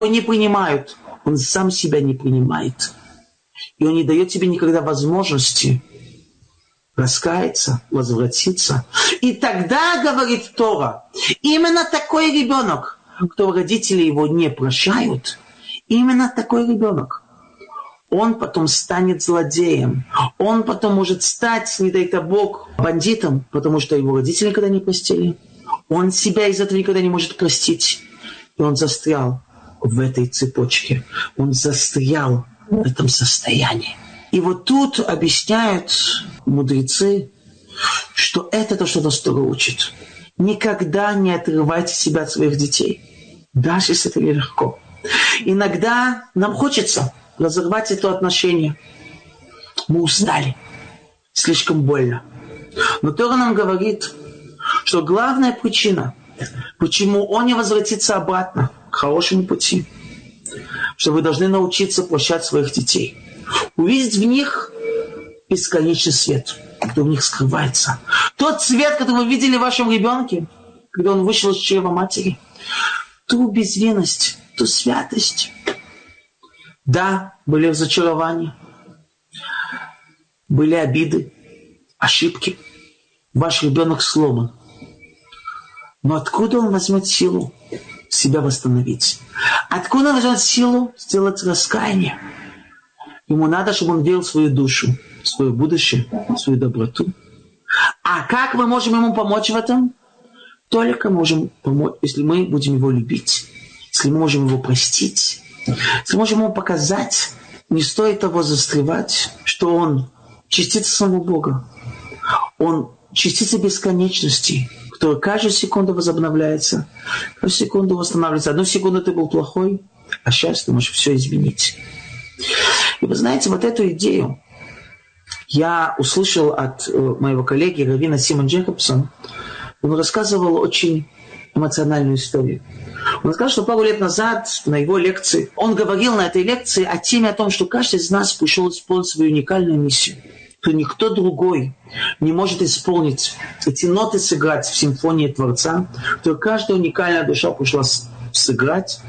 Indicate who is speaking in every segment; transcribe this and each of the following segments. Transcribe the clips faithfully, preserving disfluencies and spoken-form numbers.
Speaker 1: не принимают. Он сам себя не принимает. И он не дает тебе никогда возможности раскаяться, возвратиться. И тогда, говорит Тора, именно такой ребенок, кто родители его не прощают, именно такой ребенок, он потом станет злодеем. Он потом может стать, не дай Бог, бандитом, потому что его родители никогда не простили. Он себя из этого никогда не может простить. И он застрял в этой цепочке. Он застрял в этом состоянии. И вот тут объясняют мудрецы, что это то, что нас Тора учит. Никогда не отрывайте себя от своих детей. Даже если это нелегко. Иногда нам хочется разорвать это отношение. Мы устали. Слишком больно. Но Тора нам говорит, что главная причина, почему он не возвратится обратно к хорошему пути, что вы должны научиться прощать своих детей. Увидеть в них бесконечный свет, который в них скрывается. Тот свет, который вы видели в вашем ребенке, когда он вышел из чрева матери. Ту безвинность, ту святость. Да, были разочарования, были обиды, ошибки. Ваш ребенок сломан. Но откуда он возьмет силу себя восстановить? Откуда он возьмет силу сделать раскаяние? Ему надо, чтобы он верил в свою душу, в свое будущее, в свою доброту. А как мы можем ему помочь в этом? Только можем помочь, если мы будем его любить, если мы можем его простить, если можем ему показать, не стоит того застревать, что он частица самого Бога. Он частица бесконечности, которая каждую секунду возобновляется, каждую секунду восстанавливается. Одну секунду ты был плохой, а сейчас ты можешь все изменить. И вы знаете, вот эту идею я услышал от моего коллеги раввина Симон Джейкобсон. Он рассказывал очень эмоциональную историю. Он сказал, что пару лет назад на его лекции, он говорил на этой лекции о теме о том, что каждый из нас пришел исполнить свою уникальную миссию, что никто другой не может исполнить эти ноты, сыграть в симфонии Творца, что каждая уникальная душа пришла сыграть.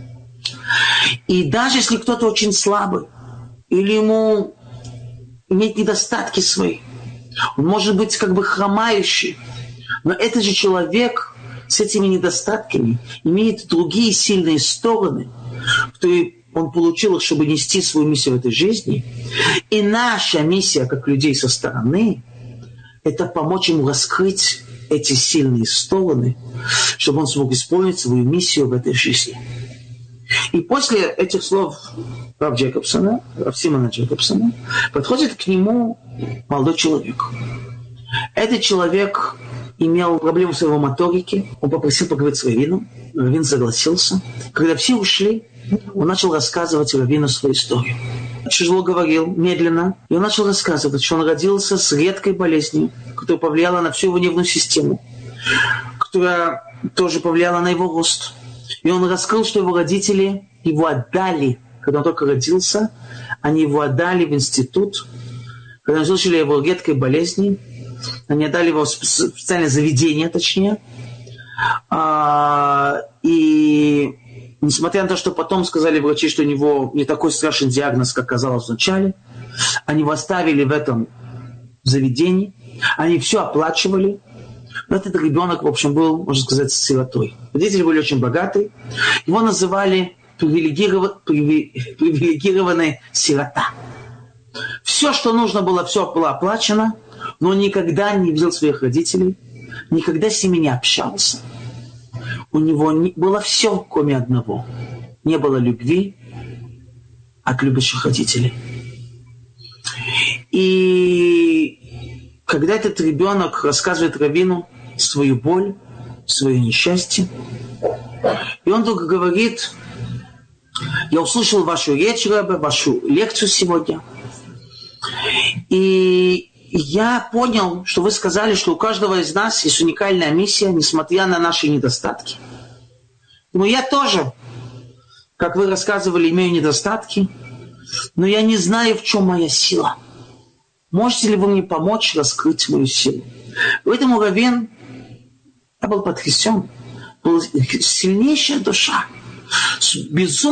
Speaker 1: И даже если кто-то очень слабый, или ему иметь недостатки свои, он может быть как бы хромающий, но этот же человек с этими недостатками имеет другие сильные стороны, которые он получил их, чтобы нести свою миссию в этой жизни. И наша миссия, как людей со стороны, это помочь ему раскрыть эти сильные стороны, чтобы он смог исполнить свою миссию в этой жизни. И после этих слов Рав Джейкобсона, Рав Симона Джейкобсона, подходит к нему молодой человек. Этот человек имел проблему в своей моторике. Он попросил поговорить с раввином. Раввин согласился. Когда все ушли, он начал рассказывать раввину свою историю. Тяжело говорил, медленно. И он начал рассказывать, что он родился с редкой болезнью, которая повлияла на всю его нервную систему, которая тоже повлияла на его рост. И он раскрыл, что его родители его отдали, когда он только родился, они его отдали в институт, когда они слышали о его редкой болезни. Они отдали его в специальное заведение, точнее. А, и несмотря на то, что потом сказали врачи, что у него не такой страшный диагноз, как казалось вначале, они его оставили в этом заведении. Они все оплачивали. Но этот ребенок, в общем, был, можно сказать, сиротой. Родители были очень богатые. Его называли привилегиров... привилегированный сирота. Все, что нужно было, все было оплачено. Но он никогда не видел своих родителей, никогда с ними не общался. У него не, было все, кроме одного. Не было любви от любящих родителей. И когда этот ребенок рассказывает раввину свою боль, свое несчастье, и он вдруг говорит: я услышал вашу речь, Ребе, вашу лекцию сегодня, и я понял, что вы сказали, что у каждого из нас есть уникальная миссия, несмотря на наши недостатки. Но я тоже, как вы рассказывали, имею недостатки, но я не знаю, в чем моя сила. Можете ли вы мне помочь раскрыть мою силу? Поэтому раввин, я был потрясен, была сильнейшая душа, безумно